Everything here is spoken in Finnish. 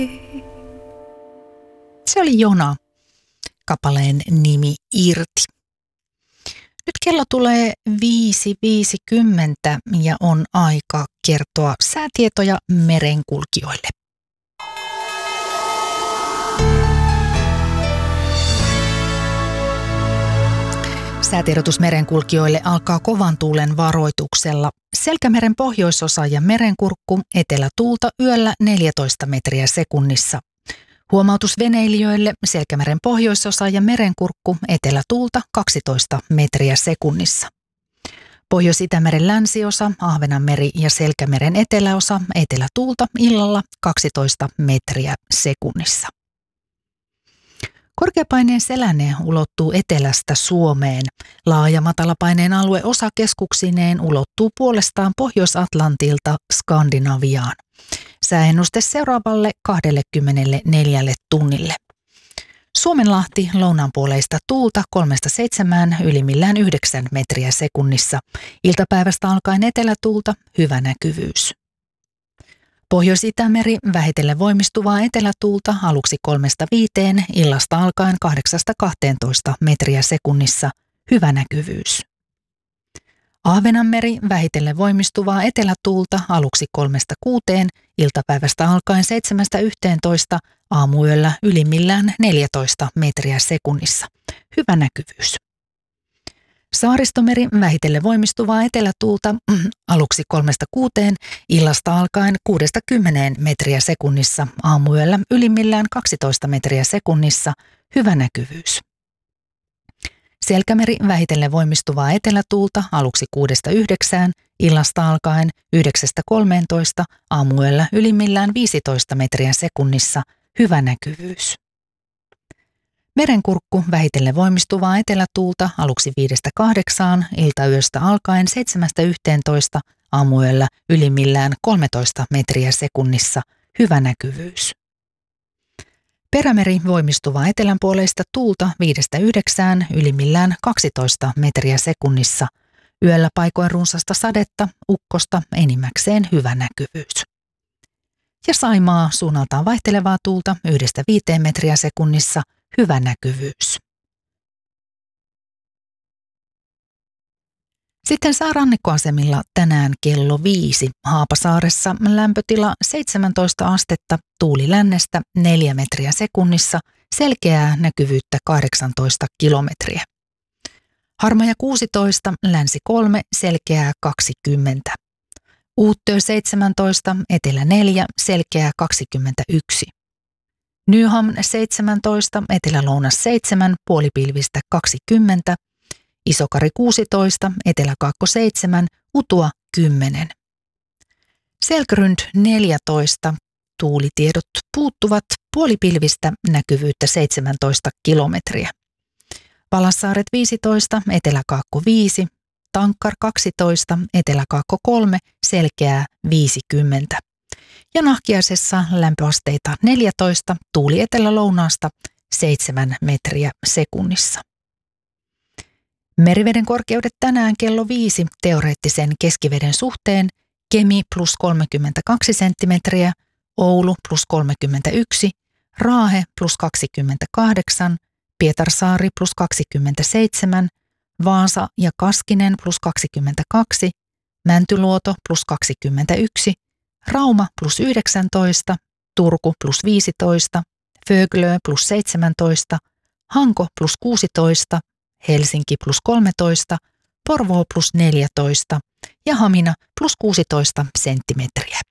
Se oli Jona, kappaleen nimi Irti. Nyt kello tulee 5.50 ja on aika kertoa säätietoja merenkulkijoille. Säätiedotus merenkulkijoille alkaa kovan tuulen varoituksella. Selkämeren pohjoisosa ja merenkurkku, etelätuulta yöllä 14 metriä sekunnissa. Huomautus veneilijöille, Selkämeren pohjoisosa ja merenkurkku, etelätuulta 12 metriä sekunnissa. Pohjois-Itämeren länsiosa, Ahvenanmeri ja Selkämeren eteläosa, etelätuulta illalla 12 metriä sekunnissa. Korkeapaineen selänne ulottuu etelästä Suomeen. Laaja matalapaineen alue osakeskuksineen ulottuu puolestaan Pohjois-Atlantilta Skandinaviaan. Sääennuste seuraavalle 24 tunnille. Suomenlahti lounaanpuoleista tuulta 3-7, ylimmillään 9 metriä sekunnissa. Iltapäivästä alkaen etelätuulta, hyvä näkyvyys. Pohjois-Itämeri vähitellen voimistuvaa etelätuulta aluksi 3-5, illasta alkaen 8-12 metriä sekunnissa, hyvä näkyvyys. Ahvenanmeri vähitellen voimistuvaa etelätuulta aluksi 3-6, iltapäivästä alkaen 7-11, aamuyöllä ylimmillään 14 metriä sekunnissa, hyvä näkyvyys. Saaristomeri vähitellen voimistuvaa etelätuulta aluksi 3-6, illasta alkaen 6-10 metriä sekunnissa, aamuyöllä ylimmillään 12 metriä sekunnissa, hyvä näkyvyys. Selkämeri vähitellen voimistuvaa etelätuulta aluksi 6-9, illasta alkaen 9-13, aamuyöllä ylimmillään 15 metriä sekunnissa, hyvä näkyvyys. Merenkurkku vähitellen voimistuvaa etelätuulta aluksi 5-8, iltayöstä alkaen 7-11, aamuyöllä ylimmillään 13 metriä sekunnissa, hyvä näkyvyys. Perämeri voimistuvaa etelänpuoleista tuulta 5-9, ylimmillään 12 metriä sekunnissa, yöllä paikoin runsasta sadetta, ukkosta, enimmäkseen hyvä näkyvyys. Ja Saimaa suunnaltaan vaihtelevaa tuulta 1-5 metriä sekunnissa, hyvä näkyvyys. Sitten säärannikkoasemilla tänään kello 5. Haapasaaressa lämpötila 17 astetta, tuuli lännestä 4 metriä sekunnissa, selkeää näkyvyyttä 18 kilometriä. Harmaja 16, länsi 3, selkeää 20. Uuttöö 17, etelä 4, selkeää 21. Nyham 17, etelä-lounas 7, puolipilvistä 20. Isokari 16, eteläkaakko 7, Utua 10. Selkrund 14, tuulitiedot puuttuvat, puolipilvistä näkyvyyttä 17 kilometriä. Palassaaret 15, eteläkaakko 5, Tankkar 12, eteläkaakko 3, selkeää 50. Ja Nahkiaisessa lämpöasteita 14, tuuli etelä-lounaasta 7 metriä sekunnissa. Meriveden korkeudet tänään kello 5 teoreettisen keskiveden suhteen: Kemi plus 32 senttimetriä, Oulu plus 31, Raahe plus 28, Pietarsaari plus 27, Vaasa ja Kaskinen plus 22, Mäntyluoto plus 21, Rauma plus 19, Turku plus 15, Föglö plus 17, Hanko plus 16, Helsinki plus 13, Porvoo plus 14 ja Hamina plus 16 senttimetriä.